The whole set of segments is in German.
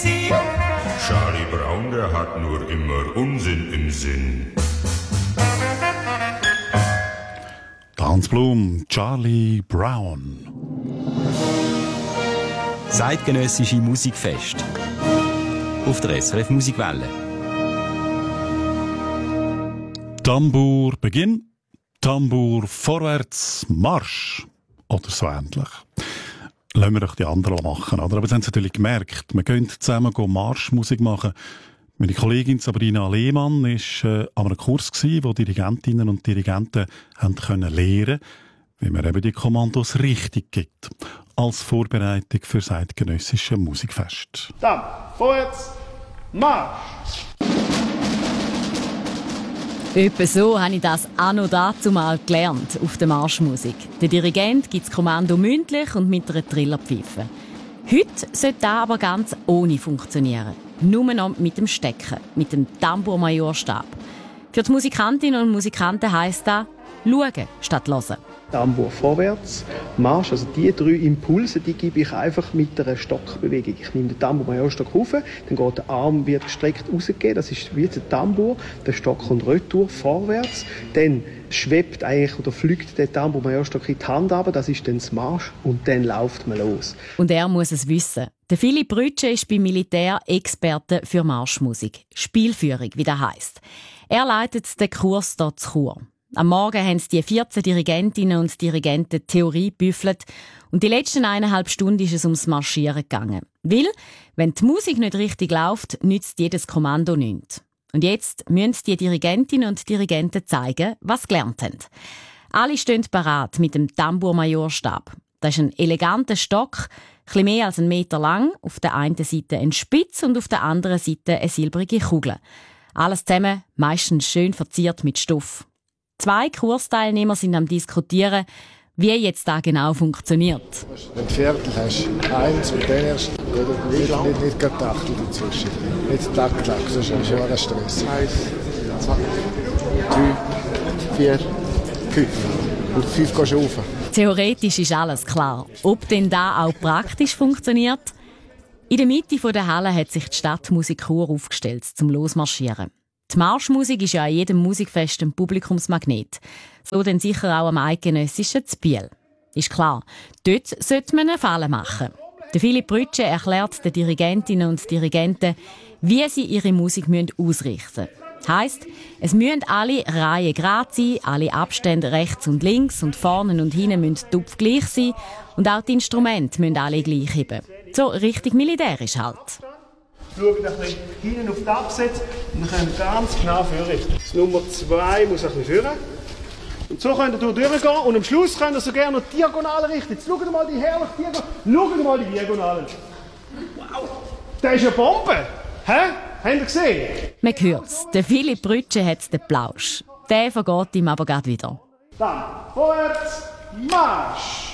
sie. Charlie Brown, der hat nur immer Unsinn im Sinn. Hans Blum, Charlie Brown. Zeitgenössische Musikfest. Auf der SRF Musikwelle. Tambour Beginn, Tambour vorwärts, Marsch. Oder so ähnlich. Lassen wir doch die anderen machen. Oder? Aber jetzt haben sie natürlich gemerkt, wir können zusammen Marschmusik machen. Meine Kollegin Sabrina Lehmann war an einem Kurs, wo Dirigentinnen und Dirigenten lernen konnten, wie man eben die Kommandos richtig gibt. Als Vorbereitung für das eidgenössische Musikfest. Dann, vorwärts, Marsch! Etwa so habe ich das auch noch dazu mal gelernt auf der Marschmusik. Der Dirigent gibt das Kommando mündlich und mit einer Trillerpfeife. Heute sollte das aber ganz ohne funktionieren. Nur noch mit dem Stecken, mit dem Tambour-Majorstab. Für die Musikantinnen und Musikanten heisst das «Schauen statt hören». Tambour vorwärts, Marsch, also die 3 Impulse, die gebe ich einfach mit einer Stockbewegung. Ich nehme den Tambour-Majorstock rauf, dann geht der Arm wird gestreckt rausgegeben, das ist wie der Tambour, der Stock kommt retour, vorwärts, dann schwebt eigentlich oder fliegt der Tambour-Majorstock in die Hand runter, das ist dann das Marsch und dann läuft man los. Und er muss es wissen. Der Philipp Brütsche ist beim Militär Experte für Marschmusik. Spielführung, wie das heisst. Er leitet den Kurs hier zu Chur. Am Morgen haben die 14 Dirigentinnen und Dirigenten Theorie gebüffelt und die letzten 1,5 Stunden ist es ums Marschieren gegangen. Weil, wenn die Musik nicht richtig läuft, nützt jedes Kommando nichts. Und jetzt müssen die Dirigentinnen und Dirigenten zeigen, was sie gelernt haben. Alle stehen parat mit dem Tambour-Majorstab. Das ist ein eleganter Stock, etwas mehr als 1 Meter lang, auf der einen Seite ein Spitz und auf der anderen Seite eine silbrige Kugel. Alles zusammen meistens schön verziert mit Stoff. 2 Kursteilnehmer sind am Diskutieren, wie jetzt da genau funktioniert. Wenn du Viertel hast, 1 und dann erst nicht gerade die Achtel dazwischen. Nicht Tack, sonst ist es ja ein Stress. 1, 2, 3, 4, 5. Und 5 gehst du rauf. Theoretisch ist alles klar. Ob denn da auch praktisch funktioniert? In der Mitte der Halle hat sich die Stadtmusik Chur aufgestellt, zum Losmarschieren. Die Marschmusik ist ja an jedem Musikfest ein Publikumsmagnet. So dann sicher auch am eidgenössischen zu Biel. Ist klar, dort sollte man eine Falle machen. Der Philipp Brütsche erklärt den Dirigentinnen und Dirigenten, wie sie ihre Musik ausrichten müssen. Heisst, es müssen alle Reihen gerade sein, alle Abstände rechts und links und vorne und hinten müssen Tupf gleich sein und auch die Instrumente müssen alle gleich heben. So richtig militärisch halt. Schauen ein bisschen hinten auf den Absatz und wir können ganz genau vorrichten. Das Nummer 2 muss ein bisschen vorne. Und so könnt ihr durchgehen und am Schluss könnt ihr so gerne noch diagonal richten. Jetzt schaut mal die herrliche Diagonale. Schaut mal die Diagonalen. Wow, das ist eine Bombe. Hä? Habt ihr gesehen? Man hört's. Der Philipp Brütsche hat den Plausch. Der vergeht ihm aber gerade wieder. Dann vorwärts, Marsch!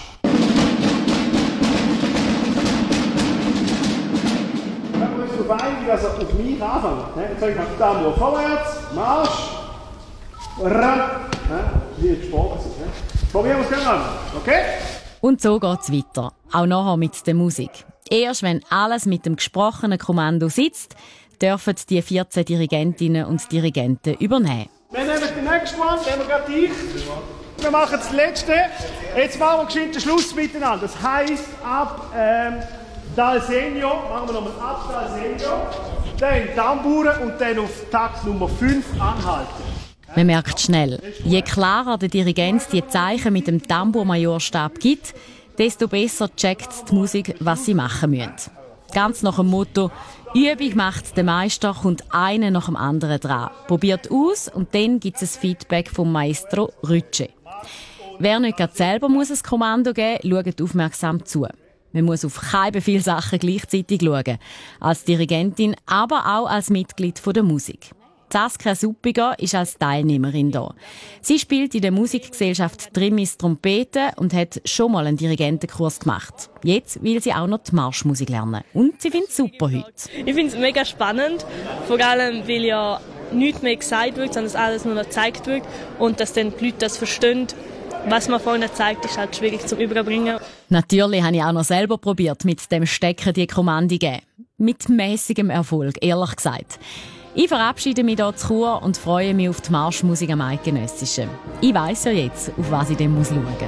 Wenn wir uns darauf einigen, dass er auf mich anfängt. Jetzt sage ich mal, Tambour vorwärts, Marsch, ran. Wie gesprochen ist. Probieren wir es gerne an. Okay? Und so geht's weiter. Auch nachher mit der Musik. Erst wenn alles mit dem gesprochenen Kommando sitzt, dürfen die 14 Dirigentinnen und Dirigenten übernehmen. Wir nehmen den nächsten Mann, nehmen wir gerade dich. Wir machen das Letzte. Jetzt machen wir geschwind den Schluss miteinander. Das heisst, ab Dal Segno, machen wir nochmal ab Dal Segno, dann Tambouren und dann auf Takt Nummer 5 anhalten. Man merkt schnell, je klarer der Dirigent die Zeichen mit dem Tambour-Majorstab gibt, desto besser checkt die Musik, was sie machen müssen. Ganz nach dem Motto, Übung macht der Meister, kommt einer nach dem anderen dran. Probiert aus und dann gibt es ein Feedback vom Maestro Brütsche. Wer nicht gerade selber muss ein Kommando geben, schaut aufmerksam zu. Man muss auf keine viele Sachen gleichzeitig schauen. Als Dirigentin, aber auch als Mitglied der Musik. Saskia Suppiger ist als Teilnehmerin da. Sie spielt in der Musikgesellschaft Trimis Trompete und hat schon mal einen Dirigentenkurs gemacht. Jetzt will sie auch noch die Marschmusik lernen. Und sie findet es super heute. Ich finde es mega spannend, vor allem weil ja nichts mehr gesagt wird, sondern alles nur noch gezeigt wird und dass dann die Leute das verstehen. Was man vorhin zeigt, ist halt schwierig zum Überbringen. Natürlich habe ich auch noch selber probiert, mit dem Stecken die Kommando geben. Mit mäßigem Erfolg, ehrlich gesagt. Ich verabschiede mich hier zu Chur und freue mich auf die Marschmusik am Eidgenössischen. Ich weiss ja jetzt, auf was ich dann schauen muss.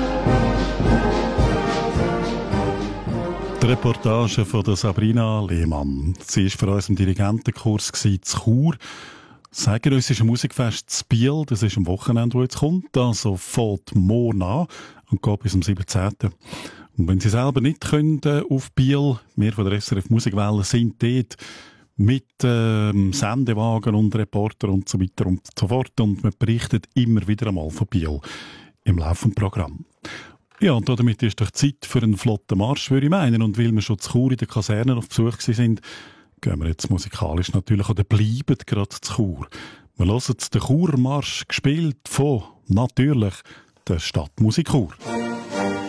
Die Reportage von der Sabrina Lehmann. Sie war für uns im Dirigentenkurs zu Chur. Das Eidgenössische Musikfest zu Biel, das ist am Wochenende, das jetzt kommt. Also fängt morgen an und geht bis zum 17. Und wenn Sie selber nicht können, auf Biel, wir von der SRF Musikwelle sind dort mit Sendewagen und Reporter und so weiter und so fort. Und man berichtet immer wieder einmal von Biel im laufenden Programm. Ja, und damit ist doch Zeit für einen flotten Marsch, würde ich meinen. Und weil wir schon zu Chur in der Kaserne auf Besuch sind, gehen wir jetzt musikalisch natürlich oder bleiben gerade zu Chur. Wir hören den Churer Marsch, gespielt von, natürlich, der Stadtmusik Chur.